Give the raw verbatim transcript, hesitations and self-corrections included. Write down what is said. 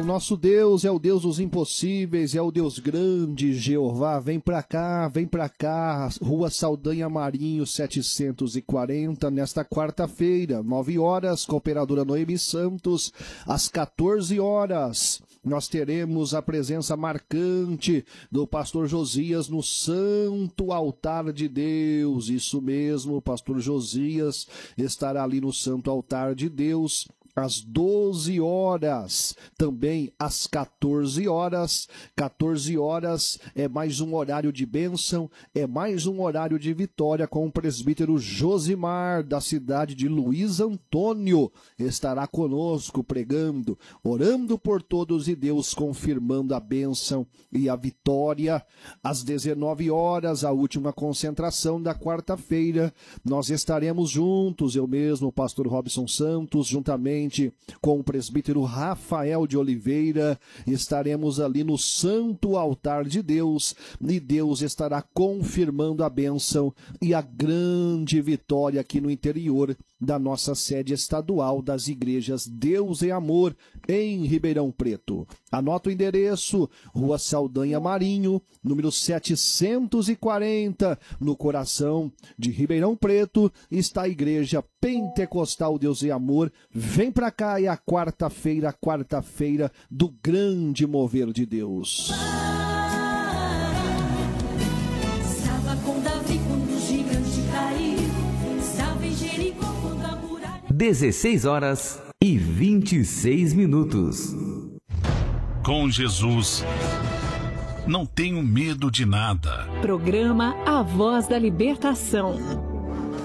o nosso Deus é o Deus dos impossíveis, é o Deus grande, Jeová. Vem pra cá, vem pra cá, Rua Saldanha Marinho, setecentos e quarenta, nesta quarta-feira, nove horas, Cooperadora Noemi Santos, às quatorze horas. Nós teremos a presença marcante do pastor Josias no Santo Altar de Deus. Isso mesmo, o pastor Josias estará ali no Santo Altar de Deus às doze horas, também às quatorze horas. quatorze horas é mais um horário de bênção, é mais um horário de vitória com o presbítero Josimar, da cidade de Luiz Antônio. Estará conosco pregando, orando por todos e Deus confirmando a bênção e a vitória. Às dezenove horas, a última concentração da quarta-feira, nós estaremos juntos, eu mesmo, o pastor Robson Santos, juntamente com o presbítero Rafael de Oliveira, estaremos ali no Santo Altar de Deus e Deus estará confirmando a bênção e a grande vitória aqui no interior da nossa sede estadual das igrejas Deus e Amor em Ribeirão Preto. Anota o endereço, Rua Saldanha Marinho, número setecentos e quarenta, no coração de Ribeirão Preto, está a Igreja Pentecostal Deus e Amor. Vem pra cá, é a quarta-feira, quarta-feira do grande mover de Deus. Estava com Davi quando o gigante caiu, estava em Jericó quando a muralha... dezesseis horas e vinte e seis minutos. Com Jesus, não tenho medo de nada. Programa A Voz da Libertação.